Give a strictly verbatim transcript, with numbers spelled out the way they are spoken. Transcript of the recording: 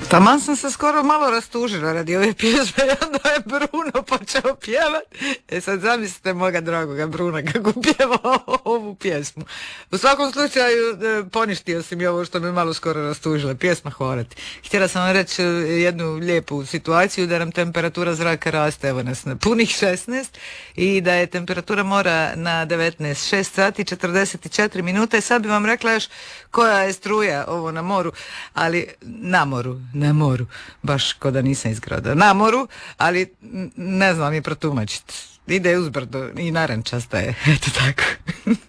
Taman sam se skoro malo rastužila radi ove pjesme i onda je Bruno počeo pjevat. E sad zamislite moga dragoga Bruna kako pjeva ovu pjesmu. U svakom slučaju poništio si mi ovo što me malo skoro rastužila. Pjesma hvala ti. Htjela sam vam reći jednu lijepu situaciju da nam temperatura zraka raste, evo nas na punih šesnaest i da je temperatura mora na devetnaest, šest sati četrdeset četiri minute. I sad bi vam rekla još koja je struja ovo na moru, ali na moru. Na moru, baš ko da nisam iz grada. Na moru, ali ne znam je protumačiti. Ide uzbrdo i narančasta je, eto tako.